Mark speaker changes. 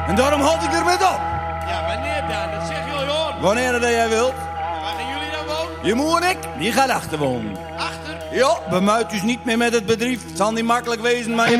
Speaker 1: En daarom houd ik er met op.
Speaker 2: Ja, wanneer dan? Dat zeg je al, hoor.
Speaker 1: Wanneer dat jij wilt.
Speaker 2: Waar gaan jullie dan wonen?
Speaker 1: Je moe en ik, die gaan achter wonen.
Speaker 2: Achter?
Speaker 1: Ja, bemuit dus niet meer met het bedrijf. Het zal niet makkelijk wezen, maar je